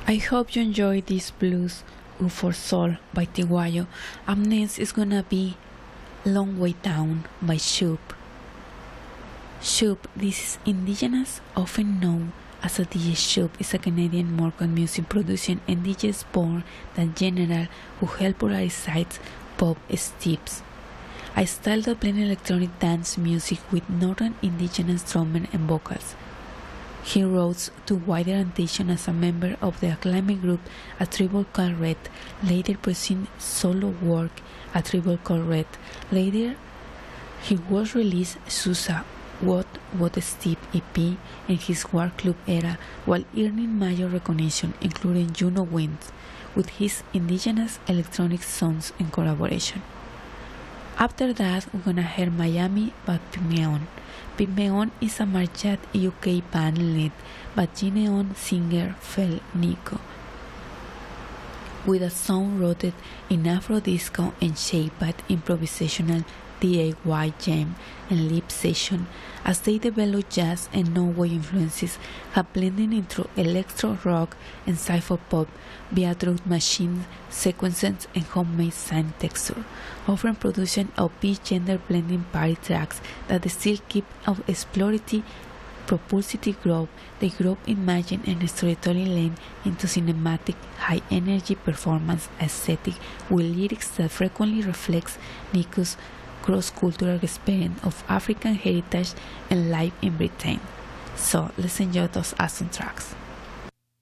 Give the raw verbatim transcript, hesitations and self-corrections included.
I hope you enjoy this blues U for Sol by Tiguayo. Up next is gonna be Long Way Down by Shoop. Shoop, this is indigenous, often known as a D J Shoop, is a Canadian Moroccan music producing and D Js born than general who help popularize pop steps. A style that blends electronic dance music with northern indigenous drumming and vocals. He rose to wider attention as a member of the acclaimed group A Tribe Called Red, later producing solo work A Tribe Called Red. Later, he was released Susa What What Step E P in his War Club era while earning major recognition, including Juno wins, with his indigenous electronic songs in collaboration. After that, we're gonna hear Miami by Pygmeon. Pygmeon is a Marjat U K band led by Gineon singer Phil Nico, with a sound rooted in Afro disco and shaped by improvisational D I Y jam and lip session. As they develop jazz and no-way influences, have blended into electro rock and cypher pop via drum machine sequences and homemade sound texture, offering production of big gender blending party tracks that still keep of explorative propulsive growth. The group imagine and storytelling lane into cinematic, high-energy performance aesthetic with lyrics that frequently reflects Nico's cross-cultural experience of African heritage and life in Britain. So let's enjoy those awesome tracks.